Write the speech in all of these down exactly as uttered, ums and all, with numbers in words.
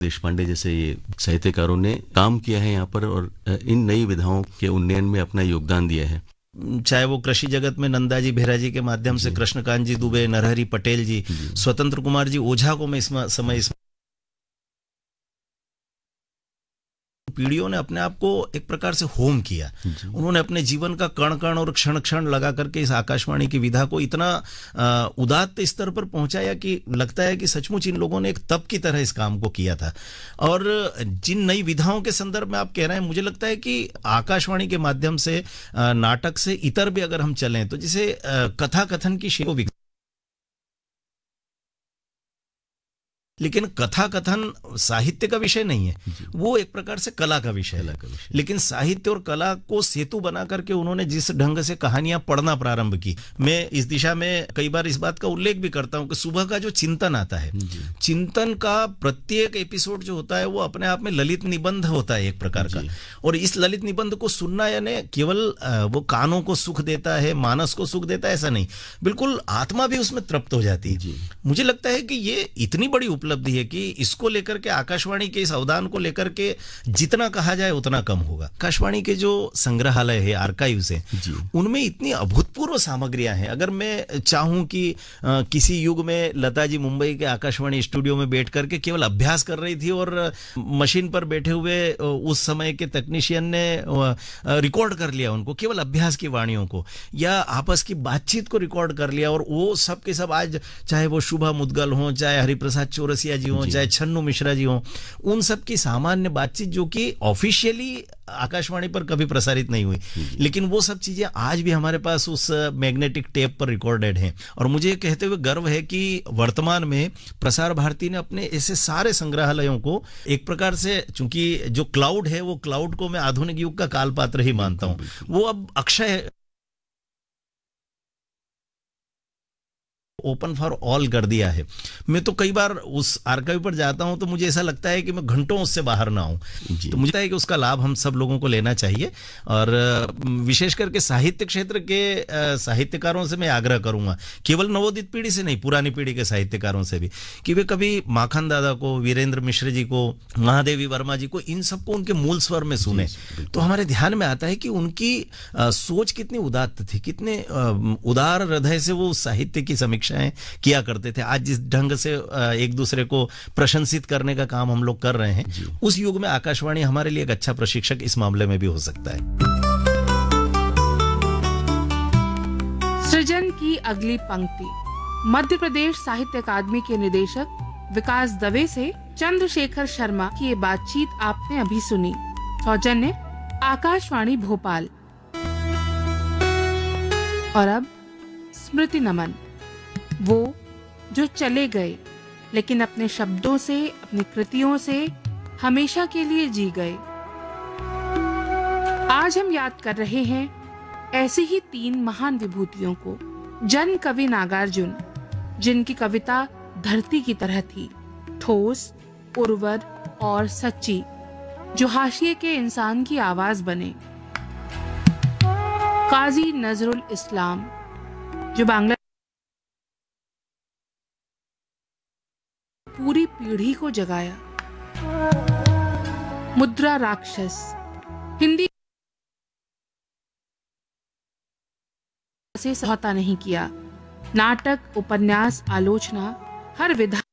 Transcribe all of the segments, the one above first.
देशपांडे जैसे ये साहित्यकारों ने काम किया है यहाँ पर और इन नई विधाओं के उन्नयन में अपना योगदान दिया है। चाहे वो कृषि जगत में नंदाजी बेहरा जी के माध्यम से कृष्णकांत जी दुबे, नरहरि पटेल जी, स्वतंत्र कुमार जी ओझा को मैं इस समय इस पीढ़ियों ने अपने आप को एक प्रकार से होम किया। उन्होंने अपने जीवन का कण कण और क्षण क्षण लगा करके इस आकाशवाणी की विधा को इतना उदात्त स्तर पर पहुंचाया कि लगता है कि सचमुच इन लोगों ने एक तप की तरह इस काम को किया था। और जिन नई विधाओं के संदर्भ में आप कह रहे हैं, मुझे लगता है कि आकाशवाणी के माध्यम से नाटक से इतर भी अगर हम चलें तो जैसे कथा कथन की शैली, लेकिन कथा कथन साहित्य का विषय नहीं है, वो एक प्रकार से कला का विषय है। लेकिन साहित्य और कला को सेतु बना करके उन्होंने जिस ढंग से कहानियां पढ़ना प्रारंभ की, मैं इस दिशा में कई बार इस बात का उल्लेख भी करता हूं कि सुबह का जो चिंतन आता है, चिंतन का प्रत्येक एपिसोड जो होता है वो अपने आप में ललित निबंध होता है एक प्रकार का। और इस ललित निबंध को सुनना यानी केवल वो कानों को सुख देता है, मानस को सुख देता है, ऐसा नहीं, बिल्कुल आत्मा भी उसमें तृप्त हो जाती है। मुझे लगता है कि ये इतनी बड़ी उपलब्धि है कि इसको लेकर के आकाशवाणी के इस अवदान को लेकर के जितना कहा जाए उतना कम होगा। आकाशवाणी के जो संग्रहालय है, आर्काइव्स है, उनमें इतनी अभूतपूर्व सामग्रियां हैं। अगर मैं चाहूं कि आ, किसी युग में लता जी मुंबई के आकाशवाणी स्टूडियो में बैठ करके केवल अभ्यास कर रही थी और मशीन पर बैठे हुए उस समय के तकनीशियन ने रिकॉर्ड कर लिया उनको, केवल अभ्यास की वाणियों को, या आपस की बातचीत को रिकॉर्ड कर लिया, और वो सब के सब आज चाहे वो शुभा मुदगल हो, चाहे हरिप्रसाद चौरसिया जी हो, चाहे छन्नू मिश्रा जी हो, उन सब की सामान्य बातचीत जो कि ऑफिशियली आकाशवाणी पर कभी प्रसारित नहीं हुई, लेकिन वो सब चीजें आज भी हमारे पास उस मैग्नेटिक टेप पर रिकॉर्डेड हैं। और मुझे ये कहते हुए गर्व है कि वर्तमान में प्रसार भारती ने अपने ऐसे सारे संग्रहालयों को एक प्रकार से, चूंकि जो क्लाउड है वो क्लाउड को मैं आधुनिक युग का कालपात्र ही मानता हूं, वो अब अक्षय ओपन फॉर ऑल कर दिया है। मैं तो कई बार उस आर्काइव पर जाता हूं तो मुझे ऐसा लगता है कि मैं घंटों उससे बाहर ना आऊं, तो मुझे लगता है कि उसका लाभ हम सब लोगों को लेना चाहिए। और विशेष करके साहित्य क्षेत्र के साहित्यकारों से मैं आग्रह करूंगा, केवल नवोदित पीढ़ी से नहीं, पुरानी पीढ़ी के साहित्यकारों से भी, कि वे कभी माखन दादा को, वीरेंद्र मिश्र जी को, महादेवी वर्मा जी को, इन सबको उनके मूल स्वर में सुने, तो हमारे ध्यान में आता है कि उनकी सोच कितनी उदात्त थी, कितने उदार हृदय से वो साहित्य की समीक्षा किया करते थे। आज जिस ढंग से एक दूसरे को प्रशंसित करने का काम हम लोग कर रहे हैं, उस युग में आकाशवाणी हमारे लिए एक अच्छा प्रशिक्षक इस मामले में भी हो सकता है। सृजन की अगली पंक्ति मध्य प्रदेश साहित्य अकादमी के निदेशक विकास दवे से चंद्रशेखर शर्मा की ये बातचीत आपने अभी सुनी। सौजन्य आकाशवाणी भोपाल। और अब स्मृति नमन, वो जो चले गए लेकिन अपने शब्दों से, अपनी कृतियों से हमेशा के लिए जी गए। आज हम याद कर रहे हैं ऐसी ही तीन महान विभूतियों को। जन कवि नागार्जुन, जिनकी कविता धरती की तरह थी, ठोस, उर्वर और सच्ची, जो हाशिए के इंसान की आवाज बने। काजी नजरुल इस्लाम, जो बांग्ला पूरी पीढ़ी को जगाया। मुद्रा राक्षस, हिंदी से समझौता नहीं किया। नाटक, उपन्यास, आलोचना, हर विधा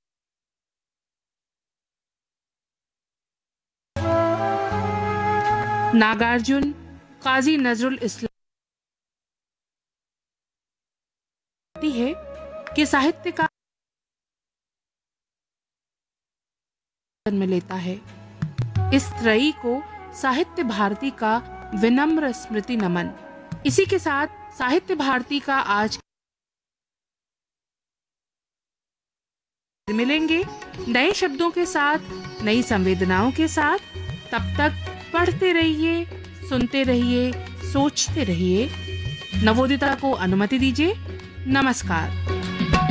नागार्जुन, काजी नजरुल इस्लाम है कि साहित्य का में लेता है। इस त्रयी को साहित्य भारती का विनम्र स्मृति नमन। इसी के साथ साहित्य भारती का आज मिलेंगे नए शब्दों के साथ, नई संवेदनाओं के साथ। तब तक पढ़ते रहिए, सुनते रहिए, सोचते रहिए। नवोदिता को अनुमति दीजिए। नमस्कार।